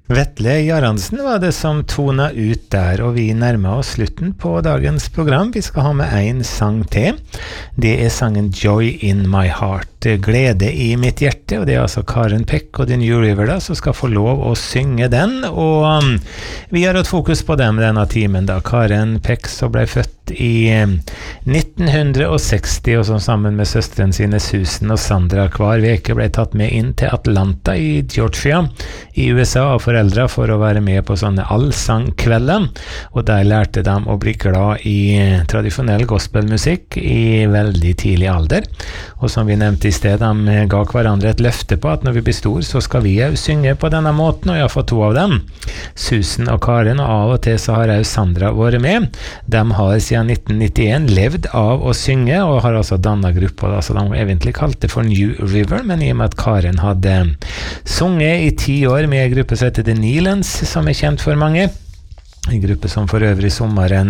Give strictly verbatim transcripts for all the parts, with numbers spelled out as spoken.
Vetle Jaransen var det som tona ut der, og vi nærmer oss slutten på dagens program. Vi skal ha med en sang til. Det er sangen Joy in my heart, glede i mitt hjerte, og det er altså Karen Peck og The New River da, som skal få lov å synge den, og um, vi har hatt fokus på dem denne timen da. Karen Peck som ble født i nitten seksti, og som sammen med søsteren sine Susan og Sandra hver veke ble tatt med inn til Atlanta i Georgia i U S A av foreldre for å være med på sånne allsangkvelder, og der lærte de å bli glad i tradisjonell gospelmusikk i veldig tidlig alder, og som vi nevnte i sted, de ga hverandre et løfte på at når vi blir stor så skal vi jo synge på denne måten, og jeg har fått to av dem, Susan og Karen, og av og til så har også Sandra vært med. De har siden nitten nittien levd av å synge, og har altså dannet gruppa, da, så de egentlig kalt det for New River, men i og med at Karen hadde sunget i ti år med en gruppe som heter The Neelans, som er kjent for mange, en gruppe som for øvrig sommeren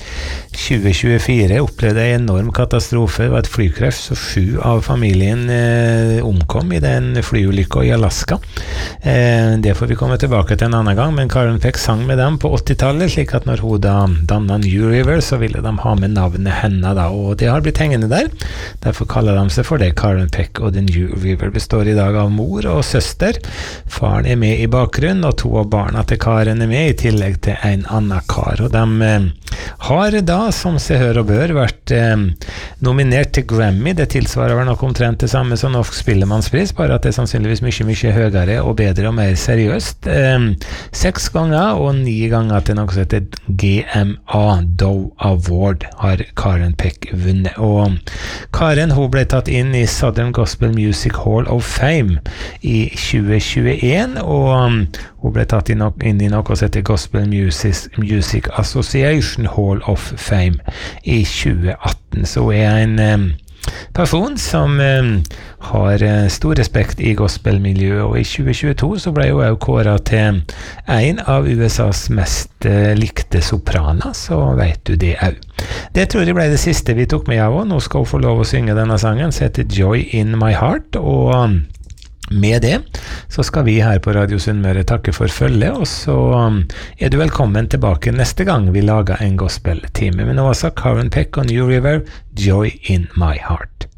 tjue tjuefire opplevde en enorm katastrofe. Det var et flykrasj, så sju av familien eh, omkom i den flyulykka i Alaska. Eh, det får vi komme tilbake til en annen gang, men Karen Peck sang med dem på åttitallet, slik at når hun da dannet New River, så ville de ha med navnet henne da, og det har blitt hengende der. Derfor kaller de seg for det. Karen Peck og The New River består i dag av mor og søster. Faren er med i bakgrunnen, og to av barna til Karen er med, i tillegg til en Anna Kar, og de eh, har da, som seg hør og bør, vært eh, nominert til Grammy. Det tilsvarer vel nok omtrent det samme som Norsk Spillemannspris, bare at det er sannsynligvis mye, mye høyere og bedre og mer seriøst. Eh, seks ganger og ni ganger til noe som heter G M A Doe Award har Karen Peck vunnet, og Karen hun ble tatt inn i Southern Gospel Music Hall of Fame i tjue tjueen, og hun ble tatt inn, inn i noe som heter Gospel Music, Music Association Hall of Fame i tjue atten, så er en um, person som um, har uh, stor respekt i gospelmiljøet, og i tjue tjueto så ble hun også kåret til en av U S A's mest uh, likte sopraner, så vet du det også. Det tror jeg ble det siste vi tok med av, og nå skal hun få lov å synge denne sangen, som heter Joy in my heart, og um, med det så skal vi her på Radio Sunnmøre takke for følget, og så er du velkommen tilbake neste gang vi lager en gospeltime. Men nå altså Karen Peck og New River, Joy in my heart.